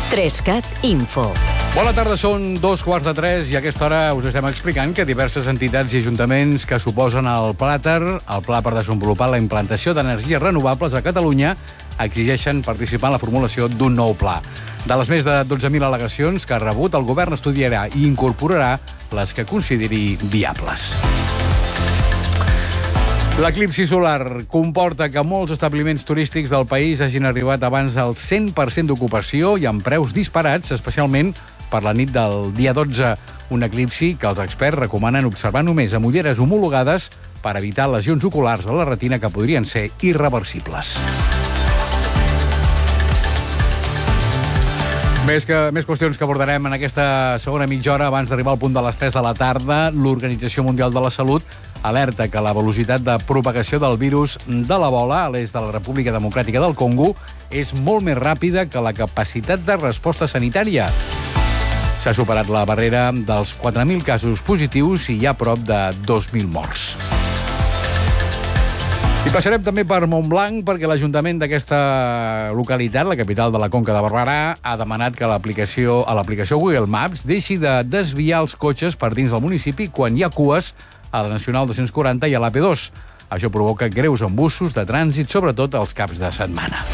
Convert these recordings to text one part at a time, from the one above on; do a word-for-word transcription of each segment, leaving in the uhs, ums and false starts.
Trescat Info. Bona tarda, són dos quarts de tres i a aquesta hora us estem explicant que diverses entitats i ajuntaments que suposen el Plàter, el Pla per desenvolupar la implantació d'energies renovables a Catalunya, exigeixen participar en la formulació d'un nou pla. De les més de dotze mil al·legacions que ha rebut, el govern estudiarà i incorporarà les que consideri viables. L'eclipsi solar comporta que molts establiments turístics del país hagin arribat abans al cent per cent d'ocupació i amb preus disparats, especialment per la nit del dia dotze. Un eclipsi que els experts recomanen observar només amb ulleres homologades per evitar lesions oculars a la retina que podrien ser irreversibles. Més, que, més qüestions que abordarem en aquesta segona mitja hora abans d'arribar al punt de les tres de la tarda. L'Organització Mundial de la Salut alerta que la velocitat de propagació del virus de l'Ebola a l'est de la República Democràtica del Congo és molt més ràpida que la capacitat de resposta sanitària. S'ha superat la barrera dels quatre mil casos positius i hi ha prop de dos mil morts. I passarem també per Montblanc perquè l'Ajuntament d'aquesta localitat, la capital de la Conca de Barberà, ha demanat que l'aplicació a l'aplicació Google Maps deixi de desviar els cotxes per dins del municipi quan hi ha cues a la Nacional dos-cents quaranta i a l'A P dos. Això provoca greus embussos de trànsit, sobretot els caps de setmana.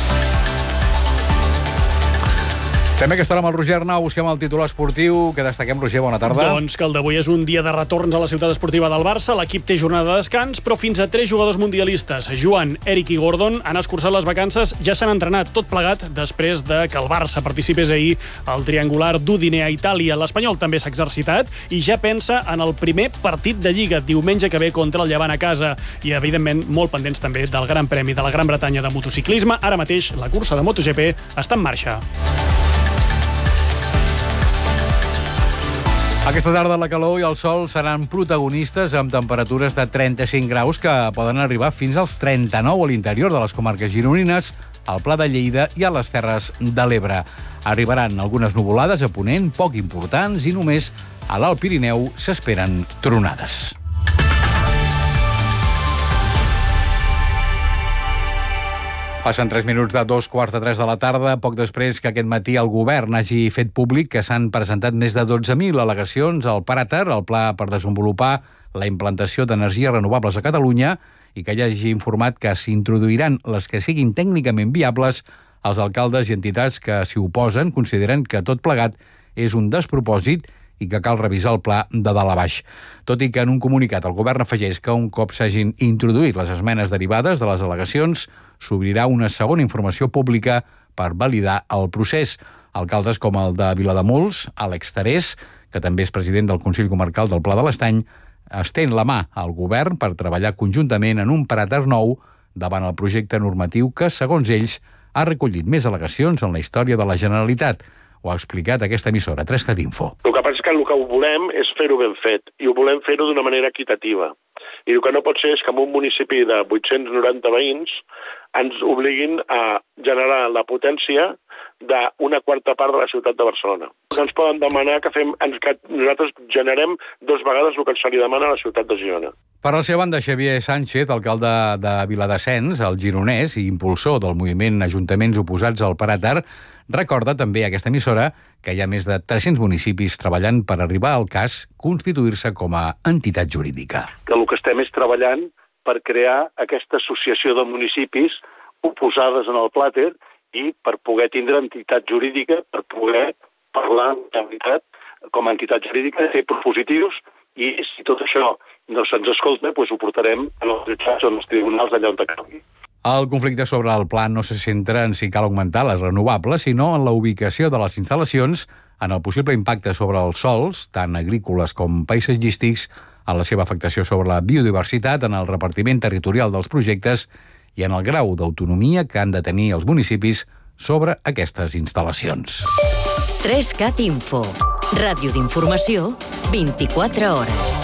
També aquesta hora amb el Roger Arnau busquem el titular esportiu. Que destaquem, Roger? Bona tarda. Doncs que el d'avui és un dia de retorns a la ciutat esportiva del Barça. L'equip té jornada de descans, però fins a tres jugadors mundialistes, Joan, Eric i Gordon, han escurçat les vacances, ja s'han entrenat tot plegat després de que el Barça participés ahir al triangular d'Udine a Itàlia. L'Espanyol també s'ha exercitat i ja pensa en el primer partit de Lliga, diumenge que ve contra el Llevant a casa. I, evidentment, molt pendents també del Gran Premi de la Gran Bretanya de motociclisme. Ara mateix la cursa de MotoGP està en marxa. Aquesta tarda la calor i el sol seran protagonistes amb temperatures de trenta-cinc graus que poden arribar fins als trenta-nou a l'interior de les comarques gironines, al Pla de Lleida i a les Terres de l'Ebre. Arribaran algunes nuvolades a ponent, poc importants, i només a l'Alt Pirineu s'esperen tronades. Passen tres minuts de dos quarts de tres de la tarda, poc després que aquest matí el govern hagi fet públic que s'han presentat més de dotze mil al·legacions al Plàter, el Pla per desenvolupar la implantació d'energies renovables a Catalunya, i que ja hagi informat que s'introduiran les que siguin tècnicament viables. Els alcaldes i entitats que s'hi oposen consideren que tot plegat és un despropòsit i que cal revisar el pla de dalt a baix. Tot i que en un comunicat el govern afegeix que un cop s'hagin introduït les esmenes derivades de les al·legacions, s'obrirà una segona informació pública per validar el procés. Alcaldes com el de Vilademuls, Àlex Terés, que també és president del Consell Comarcal del Pla de l'Estany, estén la mà al govern per treballar conjuntament en un Plàter nou davant el projecte normatiu que, segons ells, ha recollit més al·legacions en la història de la Generalitat. Ho ha explicat aquesta emissora, Trescat Info. El que passa és que el que volem és fer-ho ben fet, i ho volem fer-ho d'una manera equitativa. I el que no pot ser és que en un municipi de vuit-cents noranta veïns ens obliguin a generar la potència d'una quarta part de la ciutat de Barcelona. Ens poden demanar que, fem, que nosaltres generem dos vegades el que se li demana a la ciutat de Girona. Per la seva banda, Xavier Sánchez, alcalde de Viladescens, el gironès i impulsor del moviment Ajuntaments Oposats al Plàter, recorda també a aquesta emissora que hi ha més de tres-cents municipis treballant per arribar al cas constituir-se com a entitat jurídica. Que el que estem és treballant per crear aquesta associació de municipis oposades en el Plàter i per poder tindre entitat jurídica, per poder parlar entitat, com a entitat jurídica, fer propositius, i si tot això no se'ns escolta, doncs ho portarem en els jutjats o en els tribunals allà on calgui. El conflicte sobre el pla no se centra en si cal augmentar les renovables, sinó en la ubicació de les instal·lacions, en el possible impacte sobre els sòls, tant agrícoles com paisatgístics, en la seva afectació sobre la biodiversitat, en el repartiment territorial dels projectes i en el grau d'autonomia que han de tenir els municipis sobre aquestes instal·lacions. Trescat Info. Ràdio d'informació, vint-i-quatre hores.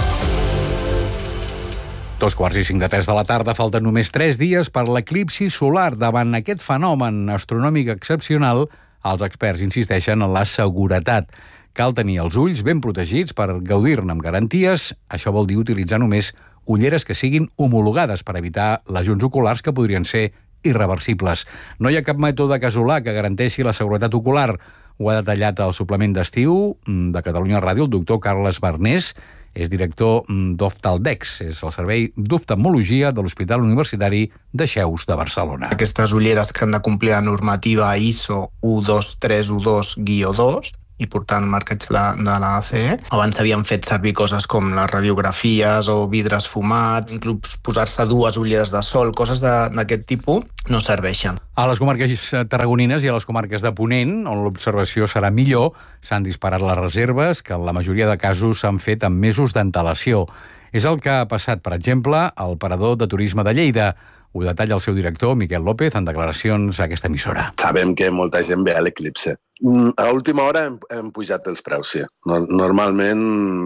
Dos quarts i cinc de tres de la tarda, falten només tres dies per l'eclipsi solar. Davant aquest fenomen astronòmic excepcional, els experts insisteixen en la seguretat. Cal tenir els ulls ben protegits per gaudir-ne amb garanties. Això vol dir utilitzar només ulleres que siguin homologades per evitar lesions oculars que podrien ser irreversibles. No hi ha cap mètode casolà que garanteixi la seguretat ocular. Ho ha detallat el suplement d'estiu de Catalunya Ràdio el doctor Carles Barnés, és director d'Oftaldex, és el servei d'oftalmologia de l'Hospital Universitari de Xeus de Barcelona. Aquestes ulleres que han de complir la normativa I S O u dos tres u dos guió dos i portant el marcatge de la A C E. Abans s'havien fet servir coses com les radiografies o vidres fumats, inclús posar-se dues ulleres de sol, coses d'aquest tipus no serveixen. A les comarques tarragonines i a les comarques de Ponent, on l'observació serà millor, s'han disparat les reserves, que en la majoria de casos s'han fet amb mesos d'antelació. És el que ha passat, per exemple, al Parador de Turisme de Lleida. Ho detalla el seu director, Miquel López, en declaracions a aquesta emissora. Sabem que molta gent ve a l'eclipse. A última hora hem, hem pujat els preus, sí. Normalment,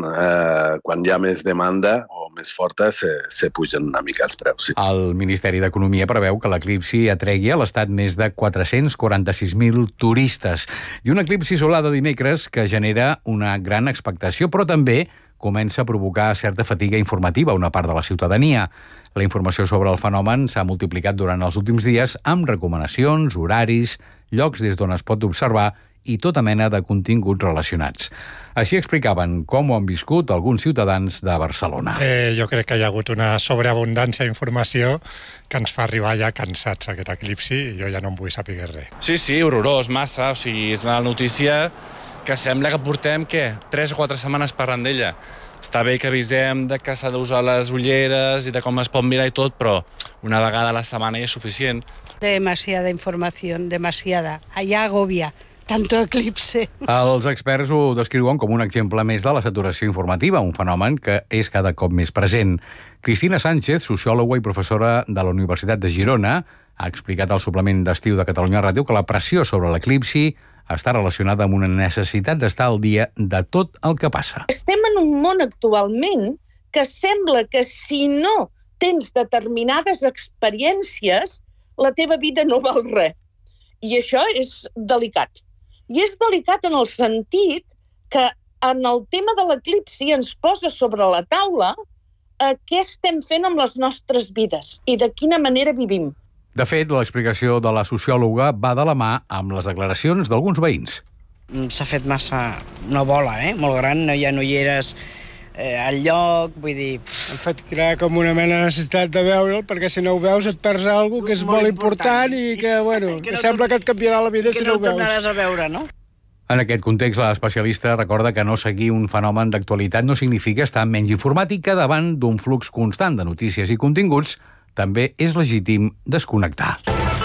eh, quan hi ha més demanda o més forta, se, se pugen una mica els preus, sí. El Ministeri d'Economia preveu que l'eclipsi atregui a l'Estat més de quatre-cents quaranta-sis mil turistes. I un eclipsi solar de dimecres que genera una gran expectació, però també comença a provocar certa fatiga informativa a una part de la ciutadania. La informació sobre el fenomen s'ha multiplicat durant els últims dies amb recomanacions, horaris, llocs des d'on es pot observar i tota mena de continguts relacionats. Així explicaven com ho han viscut alguns ciutadans de Barcelona. Eh, jo crec que hi ha hagut una sobreabundància d'informació que ens fa arribar ja cansats aquest eclipsi i jo ja no en vull saber res. Sí, sí, horrorós, massa. O sigui, és una notícia que sembla que portem, què, tres o quatre setmanes parlant d'ella. Està bé que avisem de que s'ha d'usar les ulleres i de com es pot mirar i tot, però una vegada a la setmana ja és suficient. Demasiada informació, demasiada. Allà agobia. Tanto eclipse. Els experts ho descriuen com un exemple més de la saturació informativa, un fenomen que és cada cop més present. Cristina Sánchez, sociòloga i professora de la Universitat de Girona, ha explicat al suplement d'estiu de Catalunya Ràdio que la pressió sobre l'eclipsi està relacionada amb una necessitat d'estar al dia de tot el que passa. Estem en un món actualment que sembla que si no tens determinades experiències, la teva vida no val res. I això és delicat. I és delicat en el sentit que en el tema de l'eclipsi ens posa sobre la taula eh, què estem fent amb les nostres vides i de quina manera vivim. De fet, l'explicació de la sociòloga va de la mà amb les declaracions d'alguns veïns. S'ha fet massa una bola, eh? Molt gran, no, ja no hi eres eh, al lloc, vull dir... Han fet crear com una mena de necessitat de veure'l, perquè si no ho veus et perds alguna cosa que és molt, molt important, important i que, bueno, que, que no sembla que et canviarà la vida si no ho veus. Que no ho tornaràs a veure, no? En aquest context, l'especialista recorda que no seguir un fenomen d'actualitat no significa estar menys informàtic que davant d'un flux constant de notícies i continguts també és legítim desconnectar.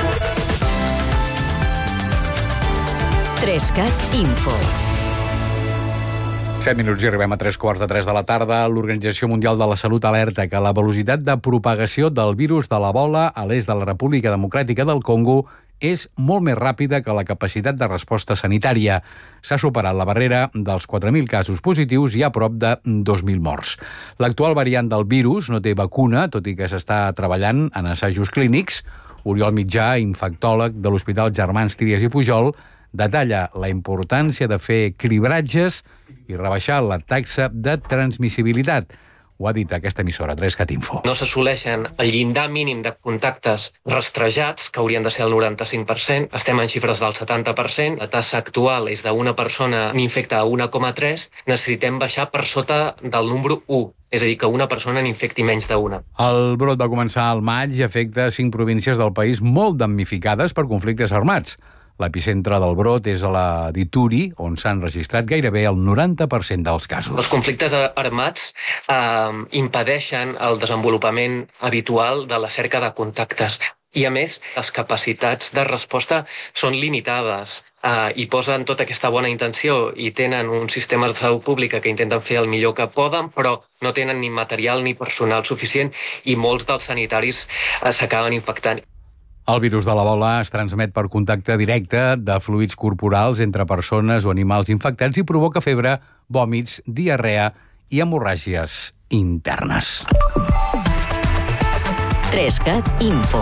Trescat Info. set minuts i arribem a tres quarts de tres de la tarda. L'Organització Mundial de la Salut alerta que la velocitat de propagació del virus de l'Ebola a l'est de la República Democràtica del Congo és molt més ràpida que la capacitat de resposta sanitària. S'ha superat la barrera dels quatre mil casos positius i a prop de dos mil morts. L'actual variant del virus no té vacuna, tot i que s'està treballant en assajos clínics. Oriol Mitjà, infectòleg de l'Hospital Germans Trias i Pujol, detalla la importància de fer cribratges i rebaixar la taxa de transmissibilitat. Ho ha dit aquesta emissora, Trescat Info. No s'assoleixen el llindar mínim de contactes rastrejats, que haurien de ser el noranta-cinc per cent. Estem en xifres del setanta per cent. La tassa actual és d'una persona n'infecta a un coma tres. Necessitem baixar per sota del número u. És a dir, que una persona n'infecti menys d'una. El brot va començar al maig i afecta cinc províncies del país molt damnificades per conflictes armats. L'epicentre del brot és a la d'Ituri, on s'han registrat gairebé el noranta per cent dels casos. Els conflictes armats eh, impedeixen el desenvolupament habitual de la cerca de contactes. I, a més, les capacitats de resposta són limitades eh, i posen tota aquesta bona intenció i tenen un sistema de salut pública que intenten fer el millor que poden, però no tenen ni material ni personal suficient i molts dels sanitaris eh, s'acaben infectant. El virus de l'Ebola es transmet per contacte directe de fluids corporals entre persones o animals infectats i provoca febre, vòmits, diarrea i hemorràgies internes. Trescat Info.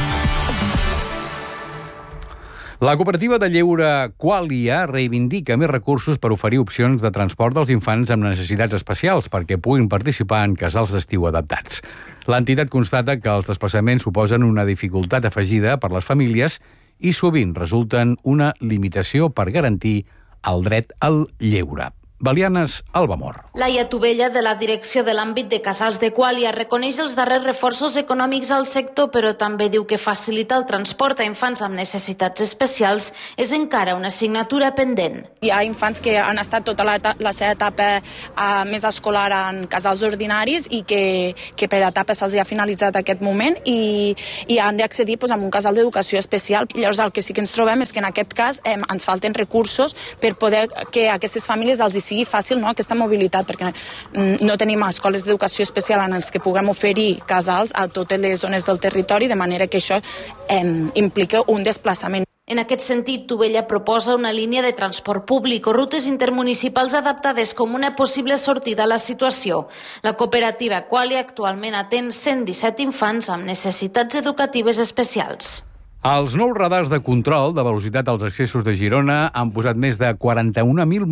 La cooperativa de lleure Qualia reivindica més recursos per oferir opcions de transport dels infants amb necessitats especials perquè puguin participar en casals d'estiu adaptats. L'entitat constata que els desplaçaments suposen una dificultat afegida per les famílies i sovint resulten una limitació per garantir el dret al lleure. Belianes, Albamor. Laia Tubella, de la direcció de l'àmbit de casals de Qualia, reconeix els darrers reforços econòmics al sector, però també diu que facilitar el transport a infants amb necessitats especials és encara una assignatura pendent. Hi ha infants que han estat tota la, la seva etapa uh, més escolar en casals ordinaris i que, que per etapa se'ls ha finalitzat aquest moment i, i han d'accedir pues, a un casal d'educació especial. Llavors el que sí que ens trobem és que en aquest cas eh, ens falten recursos per poder que aquestes famílies els hi sigui fàcil, no?, aquesta mobilitat, perquè no tenim escoles d'educació especial en les que puguem oferir casals a totes les zones del territori, de manera que això eh, implica un desplaçament. En aquest sentit, Tubella proposa una línia de transport públic o rutes intermunicipals adaptades com una possible sortida a la situació. La cooperativa Qualia actualment atén cent disset infants amb necessitats educatives especials. Els nous radars de control de velocitat als accessos de Girona han posat més de quaranta-un mil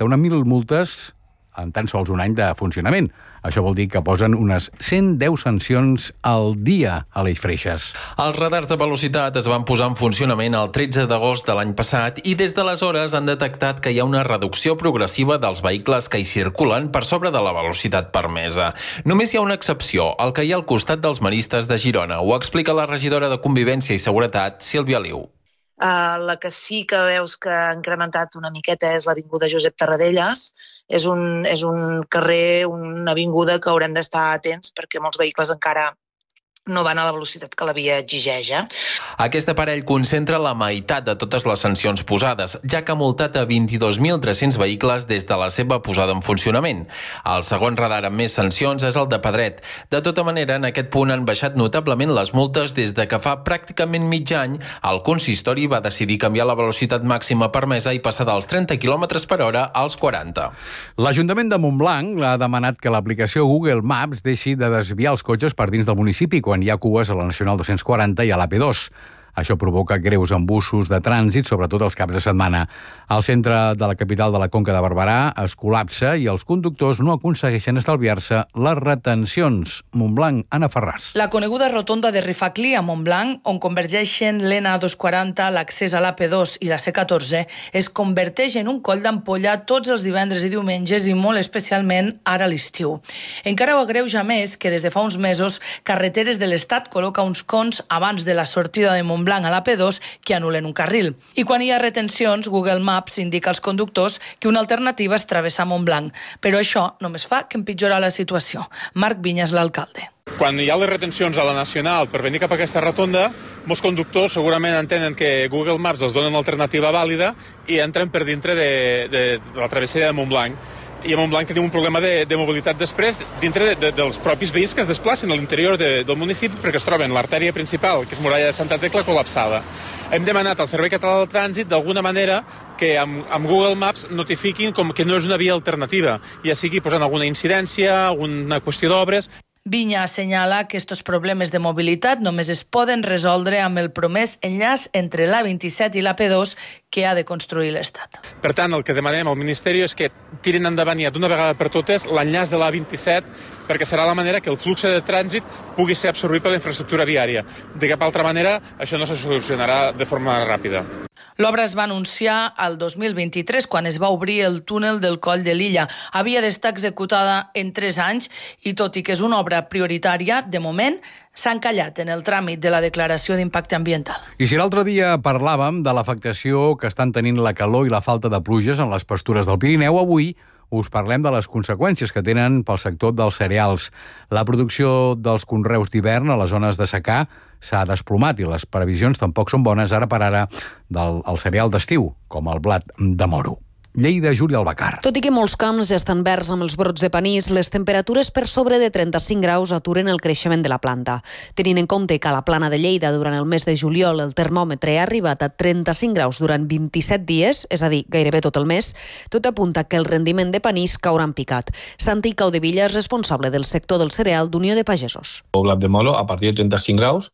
multes en tan sols un any de funcionament. Això vol dir que posen unes cent deu sancions al dia a l'Eix Freixes. Els radars de velocitat es van posar en funcionament el tretze d'agost de l'any passat i des d'aleshores han detectat que hi ha una reducció progressiva dels vehicles que hi circulen per sobre de la velocitat permesa. Només hi ha una excepció, el que hi ha al costat dels maristes de Girona. Ho explica la regidora de Convivència i Seguretat, Sílvia Liu. Uh, la que sí que veus que ha incrementat una miqueta és l'avinguda Josep Tarradellas. És un, és un carrer, una avinguda que haurem d'estar atents perquè molts vehicles encara no van a la velocitat que la via exigeix. Eh? Aquest aparell concentra la meitat de totes les sancions posades, ja que ha multat a vint-i-dos mil tres-cents vehicles des de la seva posada en funcionament. El segon radar amb més sancions és el de Pedret. De tota manera, en aquest punt han baixat notablement les multes des de que fa pràcticament mig any el consistori va decidir canviar la velocitat màxima permesa i passar dels trenta quilòmetres per hora als quaranta. L'Ajuntament de Montblanc ha demanat que l'aplicació Google Maps deixi de desviar els cotxes per dins del municipi quan hi ha cues a la Nacional dos-cents quaranta i a l'A P dos. Això provoca greus embussos de trànsit, sobretot els caps de setmana. El centre de la capital de la Conca de Barberà es col·lapsa i els conductors no aconsegueixen estalviar-se les retencions. Montblanc, Anna Ferràs. La coneguda rotonda de Rifaclí a Montblanc, on convergeixen l'N dos quaranta, l'accés a l'A P dos i la C catorze, es converteix en un coll d'ampolla tots els divendres i diumenges i molt especialment ara a l'estiu. Encara ho agreuja més que des de fa uns mesos Carreteres de l'Estat col·loca uns cons abans de la sortida de Montblanc blanc a l'A P dos que anulen un carril. I quan hi ha retencions, Google Maps indica als conductors que una alternativa és travessar Montblanc. Però això només fa que empitjora la situació. Marc Vinyes, l'alcalde. Quan hi ha les retencions a la Nacional per venir cap a aquesta rotonda, molts conductors segurament entenen que Google Maps els dona una alternativa vàlida i entren per dintre de, de, de la travessera de Montblanc. I a Montblanc tenim un problema de, de mobilitat després dintre de, de, dels propis veïns que es desplacen a l'interior de, del municipi perquè es troben l'artèria principal, que és Muralla de Santa Tecla, col·lapsada. Hem demanat al Servei Català del Trànsit d'alguna manera que amb, amb Google Maps notifiquin com que no és una via alternativa, ja sigui posant alguna incidència, alguna qüestió d'obres. Vinya assenyala que aquests problemes de mobilitat només es poden resoldre amb el promès enllaç entre l'A vint-i-set i l'A P dos que ha de construir l'Estat. Per tant, el que demanem al Ministeri és que tirin endavant ja d'una vegada per totes l'enllaç de l'A vint-i-set perquè serà la manera que el flux de trànsit pugui ser absorbit per la infraestructura viària. De cap altra manera, això no se solucionarà de forma ràpida. L'obra es va anunciar al dos mil vint-i-tres, quan es va obrir el túnel del Coll de l'Illa. Havia d'estar executada en tres anys i, tot i que és una obra prioritària, de moment s'ha encallat en el tràmit de la declaració d'impacte ambiental. I si l'altre dia parlàvem de l'afectació que estan tenint la calor i la falta de pluges en les pastures del Pirineu, avui us parlem de les conseqüències que tenen pel sector dels cereals. La producció dels conreus d'hivern a les zones de secà s'ha desplomat i les previsions tampoc són bones ara per ara del el cereal d'estiu, com el blat de moro. Lleida, Júlia Albacar. Tot i que molts camps ja estan verds amb els brots de panís, les temperatures per sobre de trenta-cinc graus aturen el creixement de la planta. Tenint en compte que a la plana de Lleida durant el mes de juliol el termòmetre ha arribat a trenta-cinc graus durant vint-i-set dies, és a dir, gairebé tot el mes, tot apunta que el rendiment de panís caurà en picat. Santi Caudevilla és responsable del sector del cereal d'Unió de Pagesos. El blat de moro, a partir de trenta-cinc graus,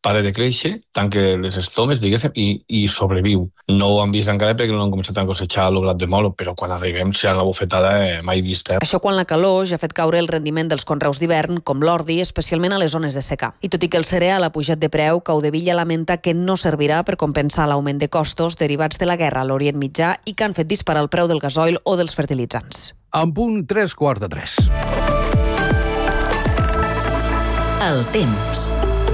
para de créixer, tanca les estomes, diguéssim, i, i sobreviu. No ho han vist encara perquè no han començat a cosechar el blat de molo, però quan arribem serà una bufetada eh, mai vista. Això quan la calor ja ha fet caure el rendiment dels conreus d'hivern, com l'ordi, especialment a les zones de secà. I tot i que el cereal ha pujat de preu, Caudevilla lamenta que no servirà per compensar l'augment de costos derivats de la guerra a l'Orient Mitjà i que han fet disparar el preu del gasoil o dels fertilitzants. En punt tres quarts de tres. El temps.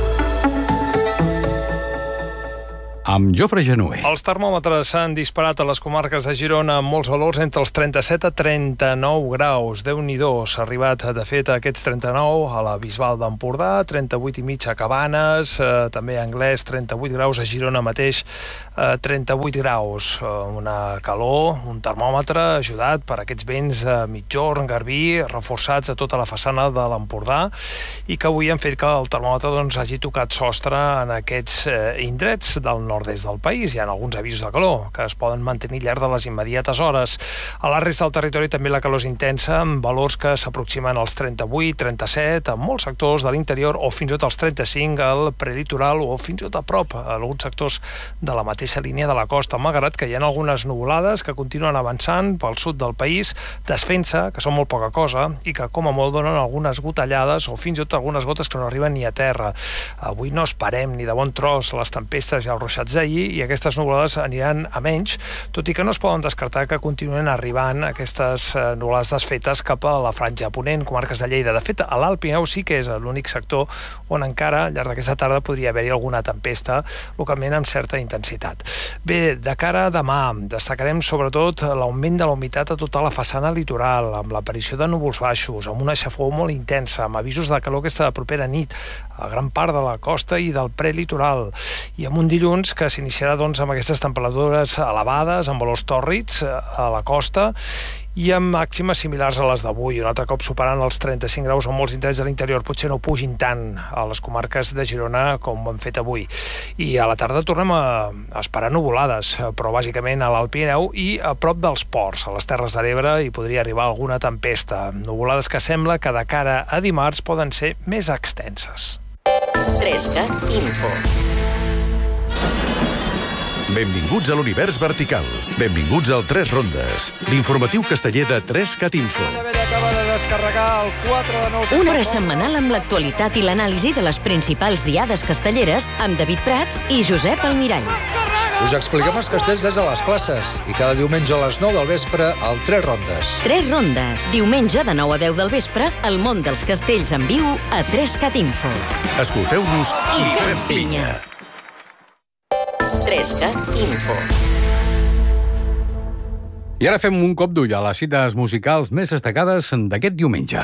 Amb Jofre Genuer. Els termòmetres s'han disparat a les comarques de Girona amb molts valors entre els trenta-set a trenta-nou graus. Déu-n'hi-do, s'ha arribat, de fet, a aquests trenta-nou a la Bisbal d'Empordà, trenta-vuit i mig a Cabanes, eh, també a Anglès, trenta-vuit graus, a Girona mateix, eh, trenta-vuit graus. Eh, una calor, un termòmetre ajudat per aquests vents de migjorn, garbí, reforçats a tota la façana de l'Empordà i que avui han fet que el termòmetre doncs, hagi tocat sostre en aquests eh, indrets del nord-est del país. Hi ha alguns avisos de calor que es poden mantenir al llarg de les immediates hores. A la resta del territori també la calor és intensa, amb valors que s'aproximen als trenta-vuit, trenta-set, en molts sectors de l'interior, o fins i tot als trenta-cinc al prelitoral, o fins i tot a prop, a alguns sectors de la mateixa línia de la costa, malgrat que hi ha algunes nuvolades que continuen avançant pel sud del país, desfent-se, que són molt poca cosa, i que com a molt donen algunes gotellades, o fins i tot algunes gotes que no arriben ni a terra. Avui no esperem ni de bon tros les tempestes i els ruixats d'ahir, i aquestes nuvolades aniran a menys, tot i que no es poden descartar que continuen arribant aquestes nuvolades desfetes cap a la franja ponent, comarques de Lleida. De fet, a l'Alt Pirineu sí que és l'únic sector on encara, al llarg d'aquesta tarda, podria haver-hi alguna tempesta, localment amb certa intensitat. Bé, de cara a demà, destacarem sobretot l'augment de la humitat a tota la façana litoral, amb l'aparició de núvols baixos, amb una xafogor molt intensa, amb avisos de calor aquesta propera nit, a gran part de la costa i del prelitoral, i amb un dilluns que s'iniciarà doncs, amb aquestes temperatures elevades, amb valors tòrrids a la costa, i amb màximes similars a les d'avui, un altre cop superant els trenta-cinc graus en molts indrets de l'interior. Potser no pugin tant a les comarques de Girona com ho hem fet avui. I a la tarda tornem a esperar nuvolades, però bàsicament a l'Alt Pirineu i a prop dels ports, a les Terres de l'Ebre, hi podria arribar alguna tempesta. Nuvolades que sembla que de cara a dimarts poden ser més extenses. trescat Info. Benvinguts a l'univers vertical. Benvinguts al Tres Rondes, l'informatiu casteller de trescat Info. Acaba de descarregar el quatre de nou... Una hora setmanal amb l'actualitat i l'anàlisi de les principals diades castelleres amb David Prats i Josep Almirall. Us expliquem els castells des de les classes i cada diumenge a les nou del vespre al Tres Rondes. Tres Rondes. Diumenge de nou a deu del vespre, el món dels castells en viu a trescat Info. Escolteu-nos i, i fem pinya. trescat Info. I ara fem un cop d'ull a les cites musicals més destacades d'aquest diumenge.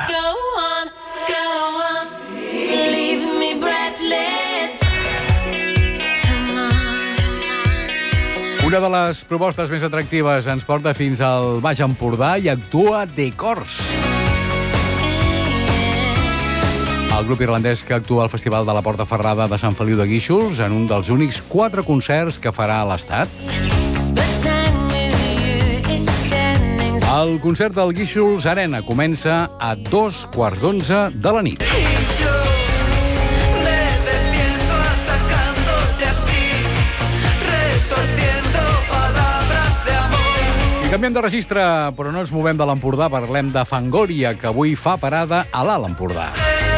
Una de les propostes més atractives ens porta fins al Baix Empordà i actua The Corrs. El grup irlandès que actua al Festival de la Porta Ferrada de Sant Feliu de Guíxols en un dels únics quatre concerts que farà a l'Estat. El concert del Guíxols Arena comença a dos quarts d'onze de la nit. I canviem de registre, però no ens movem de l'Empordà, parlem de Fangoria, que avui fa parada a l'Alt Empordà.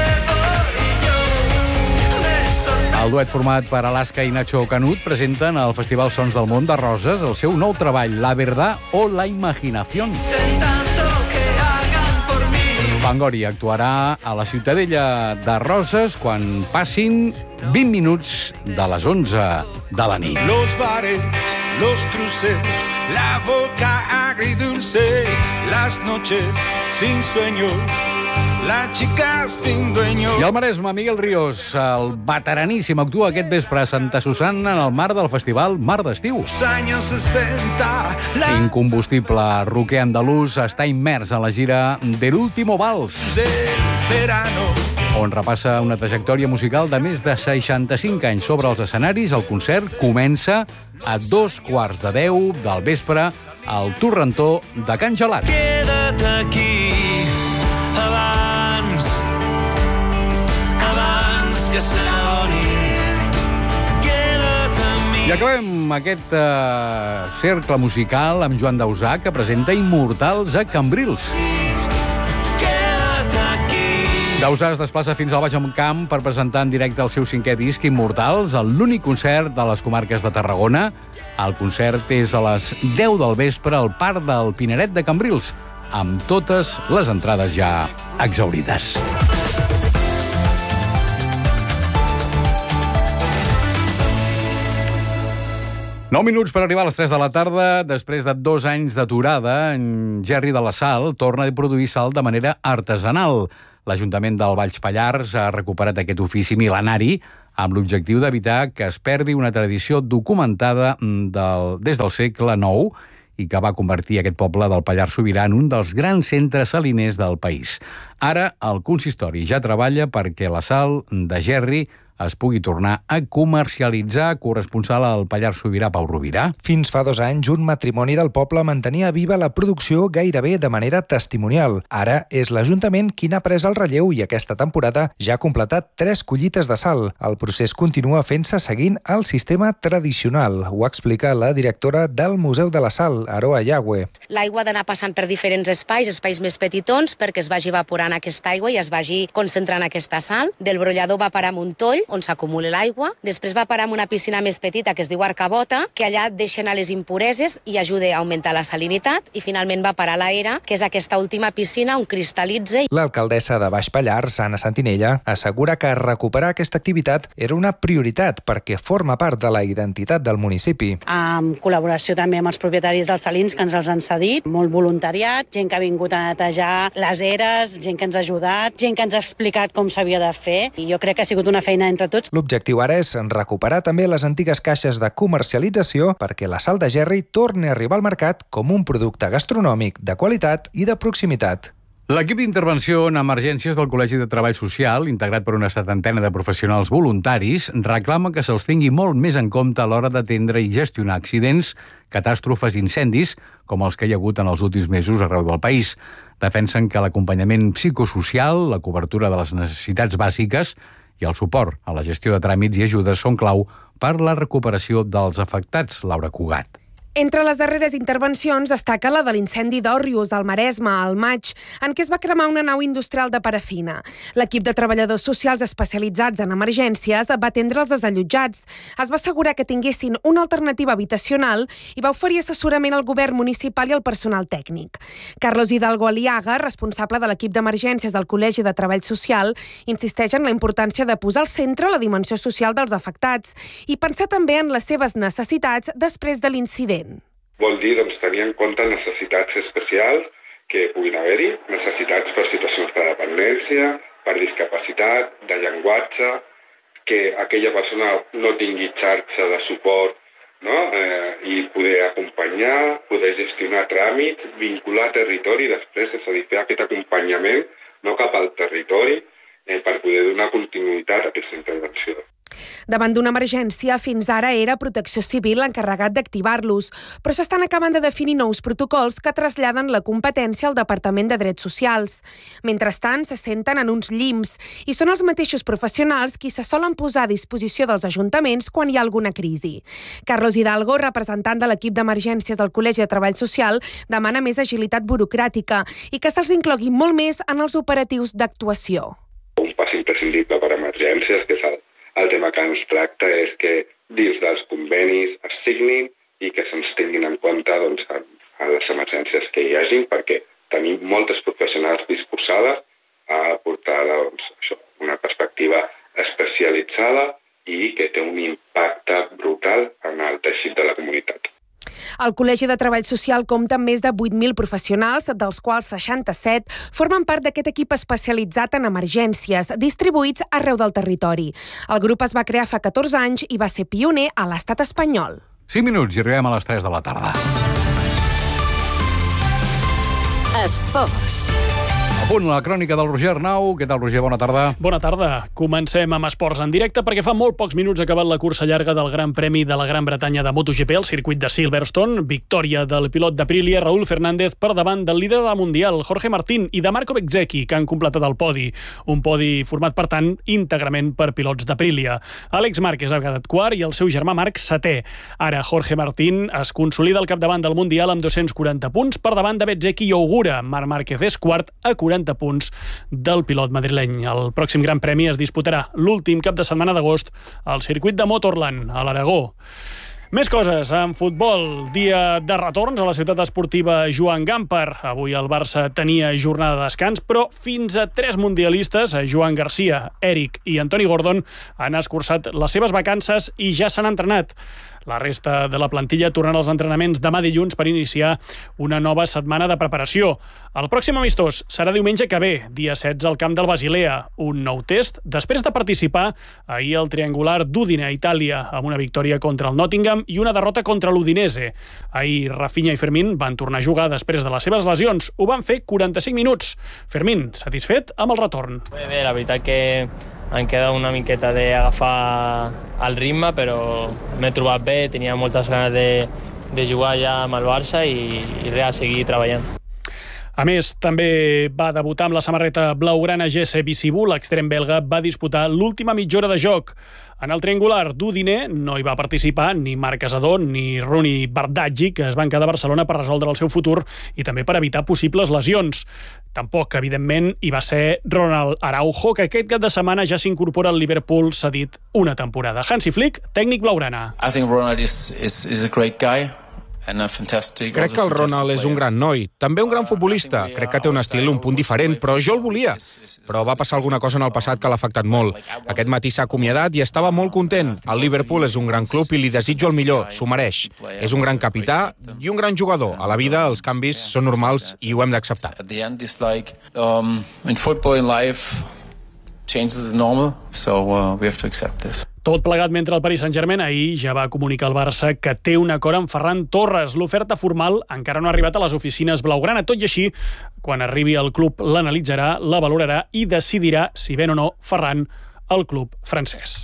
El duet format per Alaska i Nacho Canut presenten al Festival Sons del Món de Roses el seu nou treball, La Verdad o la Imaginación. Fangoria actuarà a la Ciutadella de Roses quan passin vint minuts de les onze de la nit. Los bares, los cruces, la boca agridulce, las noches sin sueño, la chica sin dueño. I al Maresme, Miguel Ríos, el veteraníssim, actua aquest vespre a Santa Susanna en el marc del festival Mar d'Estiu. Incombustible roquer andalús està immers en la gira de l'Último Vals, on repassa una trajectòria musical de més de seixanta-cinc anys sobre els escenaris. El concert comença a dos quarts de deu del vespre al Torrentó de Can Gelat. Quédate aquí abans, abans que se n'adoni I acabem aquest uh, cercle musical amb Joan Dausà, que presenta Immortals a Cambrils. Dausà es desplaça fins al Baix Camp per presentar en directe el seu cinquè disc, Immortals, l'únic concert de les comarques de Tarragona. El concert és a les deu del vespre al Parc del Pineret de Cambrils, amb totes les entrades ja exhaurides. Nou minuts per arribar a les tres de la tarda. Després de dos anys d'aturada, en Gerri de la Sal torna a produir sal de manera artesanal. L'Ajuntament del Baix Pallars ha recuperat aquest ofici mil·lenari amb l'objectiu d'evitar que es perdi una tradició documentada del, des del segle nou i que va convertir aquest poble del Pallars Sobirà en un dels grans centres saliners del país. Ara, el consistori ja treballa perquè la sal de Gerri es pugui tornar a comercialitzar. Corresponsal al Pallars Sobirà, Pau Rovira. Fins fa dos anys, un matrimoni del poble mantenia viva la producció gairebé de manera testimonial. Ara és l'Ajuntament qui n'ha pres el relleu i aquesta temporada ja ha completat tres collites de sal. El procés continua fent-se seguint el sistema tradicional. Ho explica la directora del Museu de la Sal, Aroa Yagüe. L'aigua ha d'anar passant per diferents espais, espais més petitons, perquè es vagi evaporant aquesta aigua i es vagi concentrant aquesta sal. Del brollador va parar amb un toll, on s'acumula l'aigua. Després va parar en una piscina més petita que es diu Arcabota, que allà deixa anar les impureses i ajuda a augmentar la salinitat. I finalment va parar a l'Aera, que és aquesta última piscina on cristal·litza. L'alcaldessa de Baix Pallars, Anna Santinella, assegura que recuperar aquesta activitat era una prioritat perquè forma part de la identitat del municipi. En col·laboració també amb els propietaris dels salins que ens els han cedit, molt voluntariat, gent que ha vingut a netejar les eres, gent que ens ha ajudat, gent que ens ha explicat com s'havia de fer. I jo crec que ha sigut una feina entre tots. L'objectiu ara és recuperar també les antigues caixes de comercialització perquè la sal de Gerri torni a arribar al mercat com un producte gastronòmic de qualitat i de proximitat. L'equip d'intervenció en emergències del Col·legi de Treball Social, integrat per una setantena de professionals voluntaris, reclama que se'ls tingui molt més en compte a l'hora d'atendre i gestionar accidents, catàstrofes i incendis, com els que hi ha hagut en els últims mesos arreu del país. Defensen que l'acompanyament psicosocial, la cobertura de les necessitats bàsiques i el suport a la gestió de tràmits i ajudes són clau per la recuperació dels afectats. Laura Cugat. Entre les darreres intervencions destaca la de l'incendi d'Òrrius, al Maresme, al maig, en què es va cremar una nau industrial de parafina. L'equip de treballadors socials especialitzats en emergències va atendre els desallotjats, es va assegurar que tinguessin una alternativa habitacional i va oferir assessorament al govern municipal i al personal tècnic. Carlos Hidalgo Aliaga, responsable de l'equip d'emergències del Col·legi de Treball Social, insisteix en la importància de posar al centre la dimensió social dels afectats i pensar també en les seves necessitats després de l'incident. Vol dir doncs, tenir en compte necessitats especials que puguin haver-hi, necessitats per situacions de dependència, per discapacitat, de llenguatge, que aquella persona no tingui xarxa de suport, no? eh, i poder acompanyar, poder gestionar tràmits, vincular territori després, és a dir, fer aquest acompanyament no cap al territori eh, per poder donar continuïtat a aquesta intervenció. Davant d'una emergència, fins ara era Protecció Civil l'encarregat d'activar-los, però s'estan acabant de definir nous protocols que traslladen la competència al Departament de Drets Socials. Mentrestant, se senten en uns llims i són els mateixos professionals qui se solen posar a disposició dels ajuntaments quan hi ha alguna crisi. Carlos Hidalgo, representant de l'equip d'emergències del Col·legi de Treball Social, demana més agilitat burocràtica i que se'ls inclogui molt més en els operatius d'actuació. Un pas imprescindible per a emergències, que és el El tema que ens tracta és que dins dels convenis es signin i que se'ns tinguin en compte doncs, a, a les emergències que hi hagin, perquè tenim moltes professionals disposades a aportar doncs, això, una perspectiva especialitzada i que té un impacte brutal en el teixit de la comunitat. El Col·legi de Treball Social compta amb més de vuit mil professionals, dels quals seixanta-set formen part d'aquest equip especialitzat en emergències, distribuïts arreu del territori. El grup es va crear fa catorze anys i va ser pioner a l'estat espanyol. cinc minuts i arribem a les tres de la tarda. Esports. punt, la crònica del Roger Arnau. Què tal, Roger? Bona tarda. Bona tarda. Comencem amb esports en directe perquè fa molt pocs minuts ha acabat la cursa llarga del Gran Premi de la Gran Bretanya de MotoGP al circuit de Silverstone. Victòria del pilot d'Aprilia, Raúl Fernández, per davant del líder de la Mundial, Jorge Martín, i de Marco Bezzecchi, que han completat el podi. Un podi format, per tant, íntegrament per pilots d'Aprilia. Àlex Márquez ha quedat quart i el seu germà Marc setè. Ara Jorge Martín es consolida al capdavant del Mundial amb dos-cents quaranta punts per davant de Bezzecchi i Ogura. Marc Márquez és quart a quaranta punts del pilot madrileny. El pròxim Gran Premi es disputarà l'últim cap de setmana d'agost al circuit de Motorland, a l'Aragó. Més coses. En futbol, dia de retorns a la ciutat esportiva Joan Gamper. Avui el Barça tenia jornada de descans, però fins a tres mundialistes, Joan Garcia, Eric i Antoni Gordon, han escurçat les seves vacances i ja s'han entrenat. La resta de la plantilla tornarà als entrenaments demà dilluns per iniciar una nova setmana de preparació. El pròxim amistós serà diumenge que ve, dia setze, al camp del Basilea. Un nou test després de participar ahir al triangular d'Udine a Itàlia, amb una victòria contra el Nottingham i una derrota contra l'Udinese. Ahir Rafinha i Fermín van tornar a jugar després de les seves lesions. Ho van fer quaranta-cinc minuts. Fermín, satisfet amb el retorn. Bé, bé, la veritat que em queda una miqueta d'agafar el ritme, però m'he trobat bé, tenia moltes ganes de, de jugar ja amb el Barça i, i res, seguir treballant. A més, també va debutar amb la samarreta blaugrana Jesse Bicibú. L'extrem belga va disputar l'última mitja hora de joc. En el triangular d'Udine no hi va participar ni Marc Casador ni Runi Bardaggi, que es van quedar a Barcelona per resoldre el seu futur i també per evitar possibles lesions. Tampoc, evidentment, hi va ser Ronald Araujo, que aquest cap de setmana ja s'incorpora al Liverpool cedit una temporada. Hansi Flick, tècnic blaugrana. I think Ronald is, is, is a great guy. Crec que el Ronald és un gran noi, també un gran futbolista. Crec que té un estil un punt diferent, però jo el volia. Però va passar alguna cosa en el passat que l'ha afectat molt. Aquest matí s'ha acomiadat i estava molt content. El Liverpool és un gran club i li desitjo el millor, s'ho mereix. És un gran capità i un gran jugador. A la vida els canvis són normals i ho hem d'acceptar. Changes is normal, so uh, we have to accept this. Tot plegat mentre el Paris Saint-Germain ahir ja va comunicar al Barça que té un acord amb Ferran Torres. L'oferta formal encara no ha arribat a les oficines blaugrana. Tot i així, quan arribi el club l'analitzarà, la valorarà i decidirà si ven o no Ferran al club francès.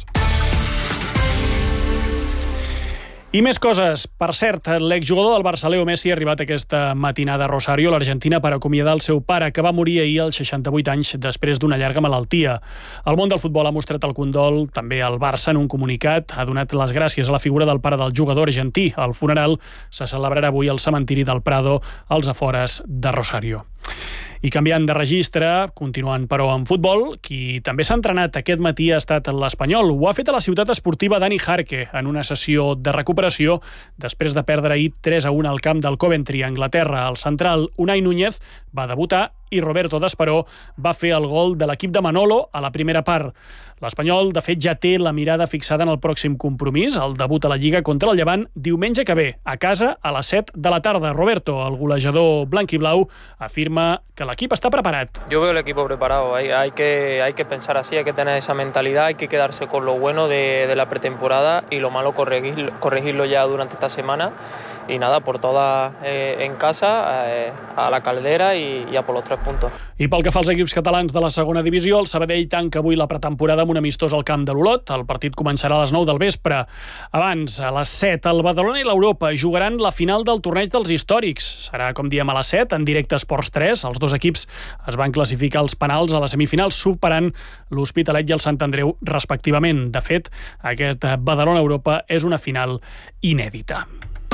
I més coses. Per cert, l'exjugador del Barça, Leo Messi, ha arribat aquesta matinada a Rosario, l'Argentina, per acomiadar el seu pare, que va morir ahir als seixanta-vuit anys després d'una llarga malaltia. El món del futbol ha mostrat el condol, també el Barça, en un comunicat, ha donat les gràcies a la figura del pare del jugador argentí. El funeral se celebrarà avui al cementiri del Prado, als afores de Rosario. I canviant de registre, continuant però en futbol, qui també s'ha entrenat aquest matí ha estat l'Espanyol. Ho ha fet a la ciutat esportiva Dani Jarque en una sessió de recuperació després de perdre ahir tres a un al camp del Coventry a Anglaterra. El central Unai Núñez va debutar i Roberto D'Esperó va fer el gol de l'equip de Manolo a la primera part. L'Espanyol, de fet, ja té la mirada fixada en el pròxim compromís, el debut a la Lliga contra el Llevant, diumenge que ve, a casa a les set de la tarda. Roberto, el golejador blanquiblau, afirma que l'equip està preparat. Yo veo el equipo preparado, hay, hay, que, hay que pensar así, hay que tener esa mentalidad, hay que quedarse con lo bueno de, de la pretemporada y lo malo corregir, corregirlo ya durante esta semana. Y nada, por todas eh, en casa, eh, a la Caldera y, y a por los tres puntos. I pel que fa als equips catalans de la segona divisió, el Sabadell tanca avui la pretemporada amb un amistós al camp de l'Olot. El partit començarà a les nou del vespre. Abans, a les set, el Badalona i l'Europa jugaran la final del torneig dels històrics. Serà, com diem, a les set, en directe Esports tres. Els dos equips es van classificar als penals a les semifinals, superant l'Hospitalet i el Sant Andreu, respectivament. De fet, aquest Badalona-Europa és una final inèdita.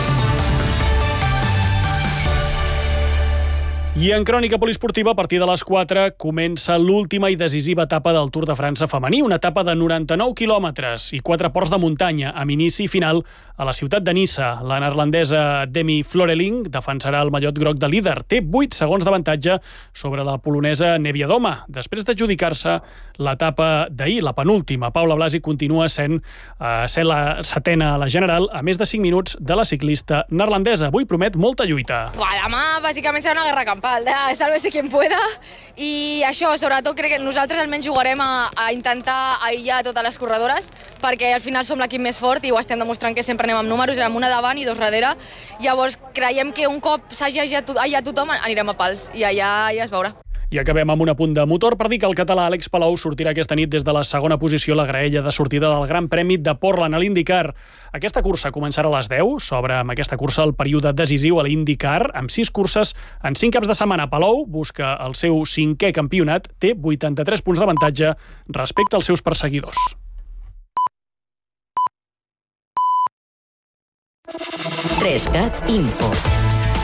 I en crònica poliesportiva, a partir de les quatre, comença l'última i decisiva etapa del Tour de França femení, una etapa de noranta-nou quilòmetres i quatre ports de muntanya, amb inici i final a la ciutat de Niça. La neerlandesa Demi Floreling defensarà el mallot groc de líder. Té vuit segons d'avantatge sobre la polonesa Nevia Doma, després d'adjudicar-se l'etapa d'ahir, la penúltima. Paula Blasi continua sent, eh, sent la setena a la general, a més de cinc minuts de la ciclista neerlandesa. Avui promet molta lluita. Demà, bàsicament, serà una guerra campal, de sálvese quien pueda, i això, sobretot, crec que nosaltres almenys jugarem a, a intentar aïllar totes les corredores, perquè al final som l'equip més fort i ho estem demostrant que sempre anem amb números, érem una davant i dos darrere. Llavors creiem que un cop s'hagi aïllat tothom anirem a pals i allà ja es veurà. I acabem amb un apunt de motor per dir que el català Àlex Palou sortirà aquesta nit des de la segona posició a la graella de sortida del Gran Premi de Portland a l'IndyCar. Aquesta cursa començarà a les deu. S'obre amb aquesta cursa el període decisiu a l'IndyCar, amb sis curses en cinc caps de setmana. Palou busca el seu cinquè campionat, té vuitanta-tres punts d'avantatge respecte als seus perseguidors. tres cat Info.